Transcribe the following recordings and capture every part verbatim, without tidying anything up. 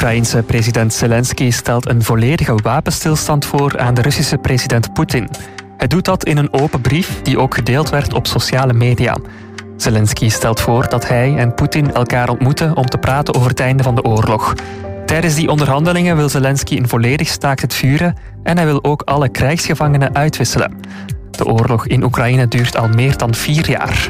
Oekraïense president Zelensky stelt een volledige wapenstilstand voor aan de Russische president Poetin. Hij doet dat in een open brief die ook gedeeld werd op sociale media. Zelensky stelt voor dat hij en Poetin elkaar ontmoeten om te praten over het einde van de oorlog. Tijdens die onderhandelingen wil Zelensky een volledig staakt het vuren en hij wil ook alle krijgsgevangenen uitwisselen. De oorlog in Oekraïne duurt al meer dan vier jaar.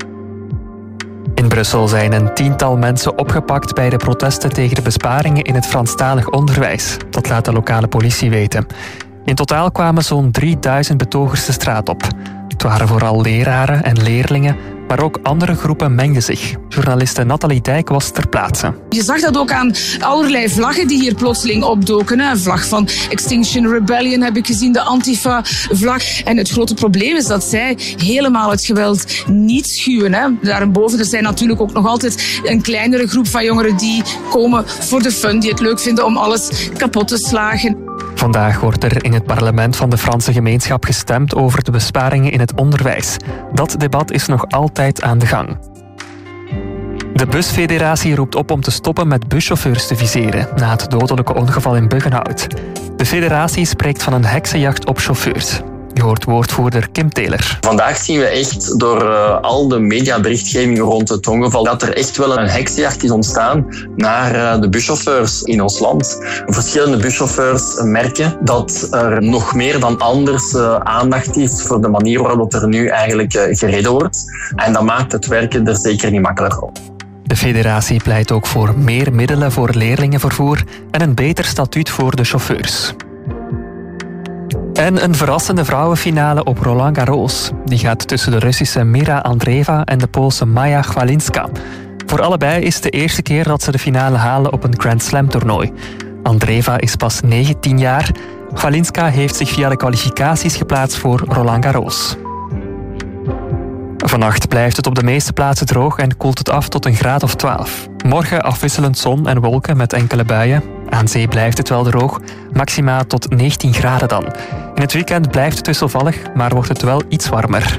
In Brussel zijn een tiental mensen opgepakt bij de protesten tegen de besparingen in het Franstalig onderwijs. Dat laat de lokale politie weten. In totaal kwamen zo'n drieduizend betogers de straat op. Het waren vooral leraren en leerlingen, maar ook andere groepen mengden zich. Journaliste Nathalie Dijk was ter plaatse. Je zag dat ook aan allerlei vlaggen die hier plotseling opdoken. Een vlag van Extinction Rebellion heb ik gezien, de Antifa-vlag. En het grote probleem is dat zij helemaal het geweld niet schuwen. Hè. Daarboven er zijn natuurlijk ook nog altijd een kleinere groep van jongeren die komen voor de fun, die het leuk vinden om alles kapot te slagen. Vandaag wordt er in het parlement van de Franse gemeenschap gestemd over de besparingen in het onderwijs. Dat debat is nog altijd aan de gang. De busfederatie roept op om te stoppen met buschauffeurs te viseren na het dodelijke ongeval in Buggenhout. De federatie spreekt van een heksenjacht op chauffeurs. Je hoort woordvoerder Kim Taylor. Vandaag zien we echt door uh, al de mediaberichtgeving rond het ongeval dat er echt wel een heksenjacht is ontstaan naar uh, de buschauffeurs in ons land. Verschillende buschauffeurs merken dat er nog meer dan anders uh, aandacht is voor de manier waarop er nu eigenlijk uh, gereden wordt. En dat maakt het werken er zeker niet makkelijker op. De federatie pleit ook voor meer middelen voor leerlingenvervoer en een beter statuut voor de chauffeurs. En een verrassende vrouwenfinale op Roland Garros. Die gaat tussen de Russische Mira Andreeva en de Poolse Maja Chwalinska. Voor allebei is het de eerste keer dat ze de finale halen op een Grand Slam toernooi. Andreeva is pas negentien jaar. Chwalinska heeft zich via de kwalificaties geplaatst voor Roland Garros. Vannacht blijft het op de meeste plaatsen droog en koelt het af tot een graad of twaalf. Morgen afwisselend zon en wolken met enkele buien. Aan zee blijft het wel droog, maxima tot negentien graden dan. In het weekend blijft het wisselvallig, maar wordt het wel iets warmer.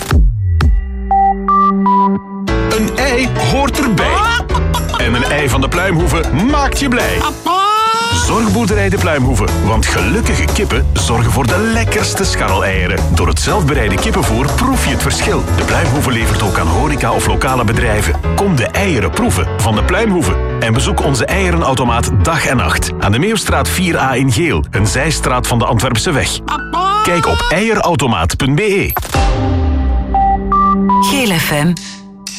Een ei hoort erbij. En een ei van de Pluimhoeve maakt je blij. Zorgboerderij de Pluimhoeve, want gelukkige kippen zorgen voor de lekkerste scharreleieren. Door het zelfbereide kippenvoer proef je het verschil. De Pluimhoeve levert ook aan horeca of lokale bedrijven. Kom de eieren proeven van de Pluimhoeve. En bezoek onze eierenautomaat dag en nacht. Aan de Meeuwstraat vier A in Geel, een zijstraat van de Antwerpse weg. Kijk op eierautomaat punt be. Geel F M.